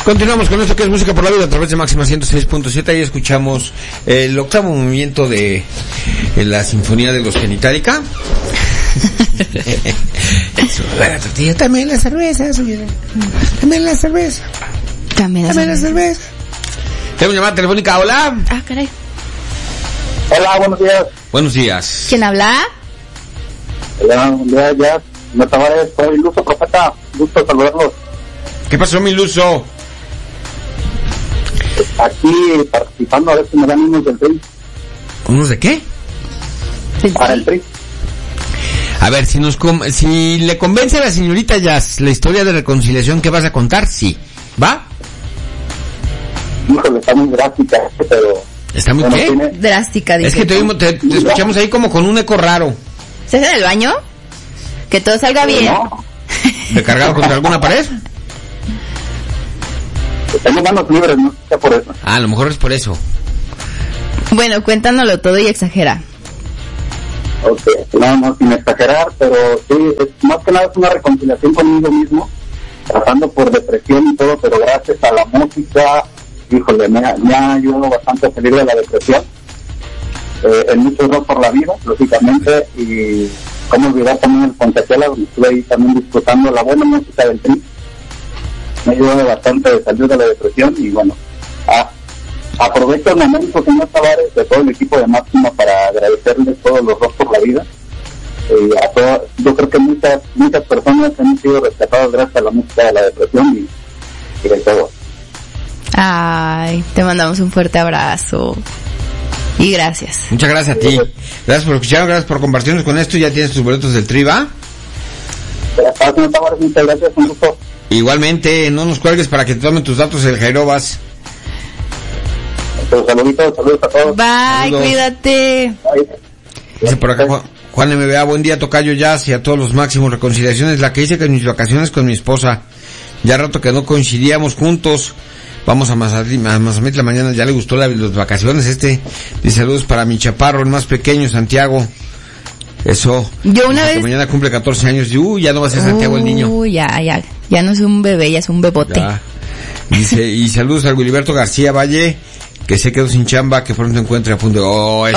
Continuamos con esto que es Música por la Vida a través de Máxima 106.7. Ahí escuchamos el octavo movimiento de la Sinfonía de los Genitalica. La tortilla, también la cerveza, señora. También la cerveza. También la cerveza. Tengo llamada telefónica, hola. Ah, caray. Hola, buenos días. Buenos días. ¿Quién habla? Hola, buenos días, ya. No te vayas, soy Luso Profeta. Gusto saludarlos. ¿Qué pasó, mi Luso? Aquí participando, a ver si me dan unos del TRI. ¿Unos de qué? Para el TRI. A ver, si le convence a la señorita Jazz la historia de reconciliación que vas a contar, sí. ¿Va? Híjole, está muy drástica, pero... ¿Está muy qué? Drástica, dice. Es que te escuchamos ahí como con un eco raro. ¿Estás en el baño? Que todo salga bien. No. ¿Recargado contra alguna pared? Tengo manos libres, no sé por eso. Ah, a lo mejor es por eso. Bueno, cuéntanoslo todo y exagera. Ok, no, sin exagerar, pero sí, más que nada es una reconciliación conmigo mismo, pasando por depresión y todo, pero gracias a la música, híjole, me ha ayudado bastante a salir de la depresión. En mucho rock por la vida, lógicamente, y cómo olvidar también el Pontezuela, donde estuve ahí también disfrutando la buena música del TRI. Me ha ayudado bastante a salir de la depresión y bueno, aprovecho el momento, señor Tavares, de todo el equipo de Máxima para agradecerles todos los rock por la vida. Yo creo que muchas personas han sido rescatadas gracias a la música de la depresión y de todo. Ay, te mandamos un fuerte abrazo. Y gracias. Muchas gracias a ti. Gracias por escuchar, gracias por compartirnos con esto. Ya tienes tus boletos del TRI, ¿va? Gracias, señor Tavares, muchas gracias, un gusto. Igualmente, no nos cuelgues para que te tomen tus datos el Jairobas. Saludos a todos. Bye, saludos. Cuídate. Bye. Dice por acá Juan MBA, buen día Tocayo Jazz y a todos los Máximos reconciliaciones. La que hice con mis vacaciones con mi esposa. Ya rato que no coincidíamos juntos. Vamos a Mazamitla mañana, ya le gustó las vacaciones. Dice saludos para mi chaparro, el más pequeño, Santiago. Eso. Yo una vez... mañana cumple 14 años y ya no va a ser Santiago el niño. Ya no es un bebé, ya es un bebote. Ya. Dice, y saludos al Wiliberto García Valle, que se quedó sin chamba, que pronto encuentre a punto de...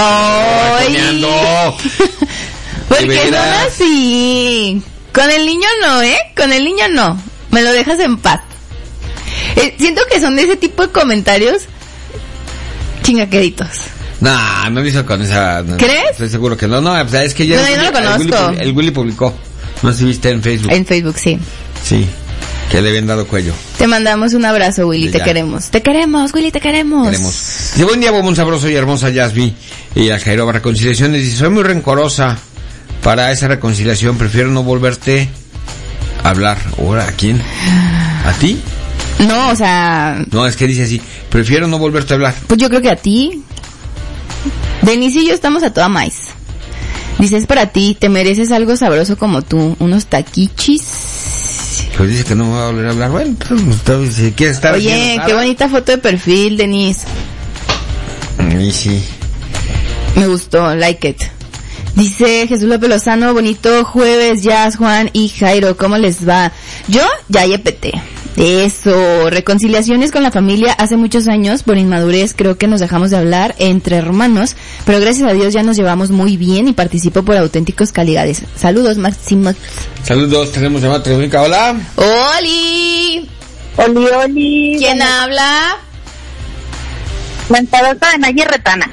¿Por qué son así? Con el niño no, Con el niño no. Me lo dejas en paz. Siento que son de ese tipo de comentarios chingaqueditos. No, no lo hizo con esa... No, ¿crees? Estoy seguro que no. No, o sea, es que ya... No, yo no lo conozco. El Willy publicó. No sé si viste en Facebook. En Facebook, sí. Sí, que le habían dado cuello. Te mandamos un abrazo, Willy, te queremos. Te queremos, Willy, te queremos. De buen día, buen sabroso y hermosa Yasmi. Y a Jairo Reconciliaciones dice, soy muy rencorosa para esa reconciliación, prefiero no volverte a hablar. ¿Ahora a quién? ¿A ti? No, o sea... No, es que dice así, prefiero no volverte a hablar. Pues yo creo que a ti. Denise y yo estamos a toda maíz. Dice, es para ti, te mereces algo sabroso como tú, unos taquichis. Pues dice que no va a volver a hablar. Bueno, pues, si quieres estar... Oye, qué bonita foto de perfil, Denise. Y sí. Me gustó, like it. Dice Jesús López Lozano, bonito jueves, Jazz, Juan y Jairo, ¿cómo les va? Yo, ya YPT. Eso, reconciliaciones con la familia hace muchos años, por inmadurez creo que nos dejamos de hablar entre hermanos, pero gracias a Dios ya nos llevamos muy bien y participo por auténticos calidades. Saludos, Máximo. Saludos, tenemos llamada telefónica, hola. ¡Oli! Oli. ¿Quién habla? Mentadosa de Nayi Retana.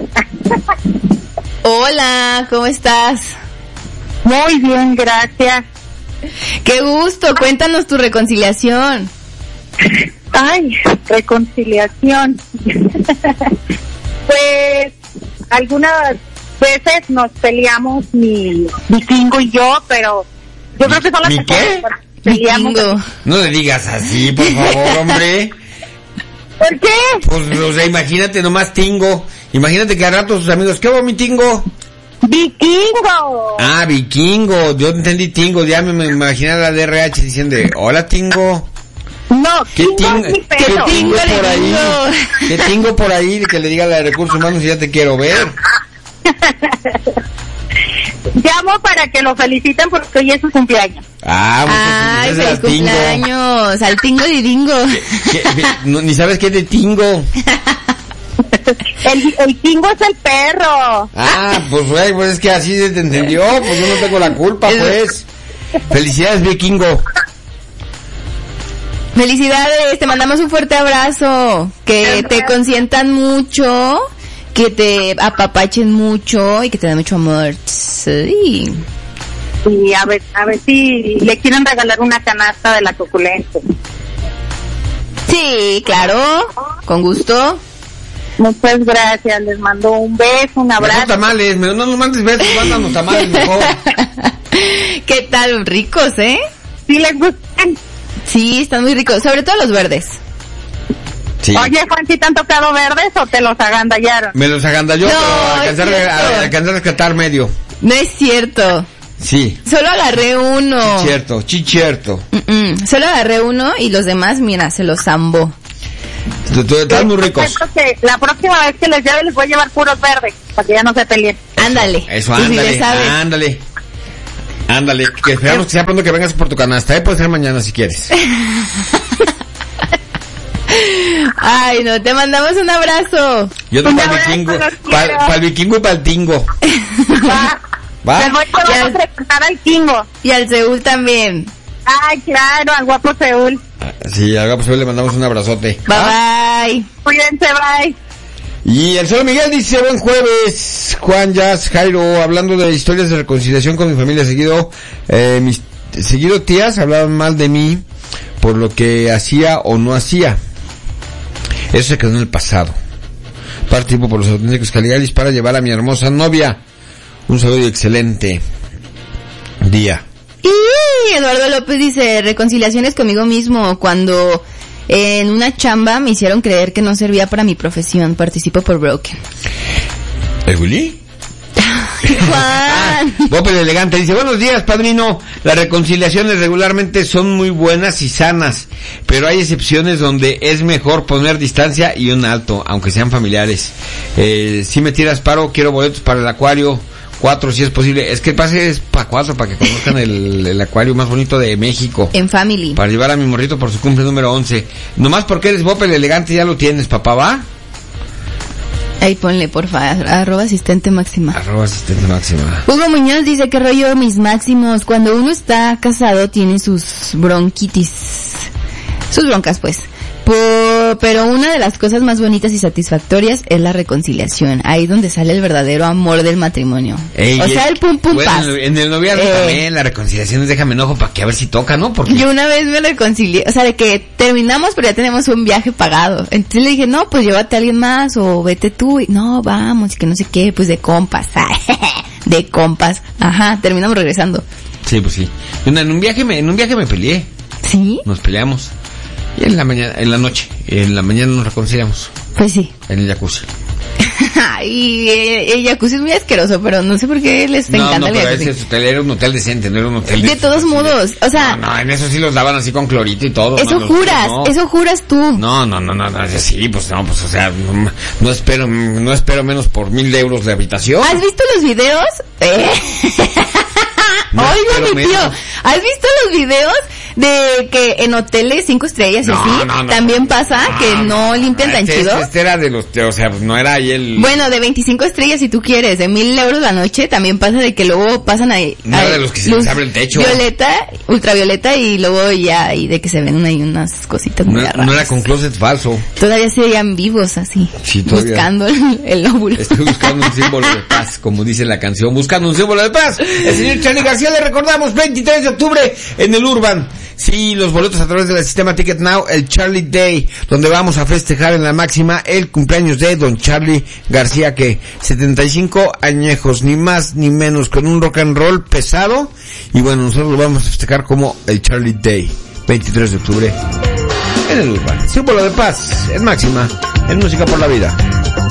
Hola, ¿cómo estás? Muy bien, gracias. ¡Qué gusto! Cuéntanos tu reconciliación. Ay, reconciliación. Pues algunas veces nos peleamos mi Vikingo y yo, pero yo creo que son las ¿Mi qué? Peleamos. No le digas así, por favor, hombre. ¿Por qué? Pues, o sea, imagínate nomás Tingo. Imagínate que al rato sus amigos, ¿qué va mi Tingo? Vikingo. Ah, Vikingo. Yo entendí Tingo. Ya me imaginé a la DRH diciendo, hola Tingo. No, ¿Qué Tingo es mi ¿Qué perro. Tingo por ahí? ¿Qué Tingo por ahí? Que le diga a la de Recursos Humanos y ya te quiero ver. llamo para que lo feliciten porque hoy es su cumpleaños. Ay, feliz cumpleaños, al Tingo y Dingo. Ni sabes qué es de Tingo. El Tingo es el perro. Pues güey, pues es que así se te entendió, pues yo no tengo la culpa, pues. Felicidades, Vikingo. Felicidades, te mandamos un fuerte abrazo, que te consientan mucho, que te apapachen mucho y que te den mucho amor. Sí. Y a ver si le quieren regalar una canasta de la Coculente. Sí, claro, con gusto. Muchas gracias, les mando un beso, un abrazo. No tamales, no nos mandes besos, mándanos tamales mejor. ¿Qué tal? Ricos, ¿eh? ¿Sí les gustan? Sí, están muy ricos, sobre todo los verdes. Sí. Oye, Juan, ¿sí te han tocado verdes o te los agandallaron? Me los agandalló, No, pero alcancé a rescatar medio. No es cierto. Sí. Solo agarré uno. Cierto. Solo agarré uno y los demás, mira, se los zambó. Están muy ricos. Que la próxima vez que les lleve les voy a llevar puros verdes, para que ya no se peleen. Ándale. Eso, ándale. Que esperamos que sea pronto que vengas por tu canasta, puede ser mañana si quieres. Ay, no, te mandamos un abrazo. Yo te para el Vikingo, para el Vikingo y para el Tingo. ¿Va? Les voy a presentar al Tingo. Y al Seúl también. Ay, claro, al guapo Seúl. Sí, al guapo Seúl le mandamos un abrazote. Bye. Cuídense, bye. Y el Solo Miguel dice, buen jueves, Juan, Jazz, Jairo, hablando de historias de reconciliación con mi familia, seguido tías hablaban mal de mí por lo que hacía o no hacía. Eso se quedó en el pasado. Participo por los auténticos Caligaris para llevar a mi hermosa novia. Un saludo y excelente día. Y Eduardo López dice, reconciliaciones conmigo mismo, cuando en una chamba me hicieron creer que no servía para mi profesión. Participo por Broken. ¿El Willy? Juan. Bob el Elegante dice, buenos días, padrino. Las reconciliaciones regularmente son muy buenas y sanas, pero hay excepciones donde es mejor poner distancia y un alto, aunque sean familiares. Si me tiras paro, quiero boletos para el acuario 4 si es posible. Es que el pase es para 4, para que conozcan el acuario más bonito de México. En family. Para llevar a mi morrito por su cumple número 11. Nomás porque eres Bob el Elegante ya lo tienes, papá, ¿va? Ahí ponle, porfa, @asistente máxima. @asistente máxima. Hugo Muñoz dice, ¿qué rollo mis máximos? Cuando uno está casado tiene sus bronquitis. Sus broncas, pues. Pero una de las cosas más bonitas y satisfactorias es la reconciliación. Ahí es donde sale el verdadero amor del matrimonio. O sea, el pum pum paz. En el noviazgo también, la reconciliación es déjame enojo para que a ver si toca, ¿no? Porque yo una vez me reconcilié, o sea, de que terminamos pero ya tenemos un viaje pagado. Entonces le dije, no, pues llévate a alguien más o vete tú. Y, no, vamos, y que no sé qué, pues de compas. De compas. Ajá, terminamos regresando. Sí, pues sí. En un viaje me peleé. ¿Sí? Nos peleamos. Y en la mañana nos reconciliamos. Pues sí. En el jacuzzi. Y el jacuzzi es muy asqueroso, pero no sé por qué les encanta el jacuzzi. Ese hotel era un hotel decente, no era un hotel de todos modos, o sea... No, en eso sí los daban así con clorito y todo. Eso juras, eso juras tú. No, sí, pues no, pues o sea, no espero menos por 1,000 euros de habitación. ¿Has visto los videos? Oiga, mi tío, ¿has visto los videos de que en hoteles 5 estrellas y así también pasa que no limpian tan chido? Este era de los, o sea, no era ahí el... Bueno, de 25 estrellas si tú quieres, de 1,000 euros la noche, también pasa de que luego pasan ahí... No era de los que se les abre el techo. Ultravioleta y luego ya, y de que se ven ahí unas cositas muy raras. No era con closet falso. Todavía serían vivos así, sí, buscando el óvulo. Estoy buscando un símbolo de paz, como dice la canción, buscando un símbolo de paz. El señor Charly García, le recordamos, 23 de octubre en el Urban. Sí, los boletos a través del sistema Ticket Now, el Charly Day, donde vamos a festejar en la máxima el cumpleaños de don Charly García, que 75 añejos, ni más ni menos, con un rock and roll pesado. Y bueno, nosotros lo vamos a festejar como el Charly Day, 23 de octubre en el Urban. Símbolo de paz, en máxima, en Música por la Vida.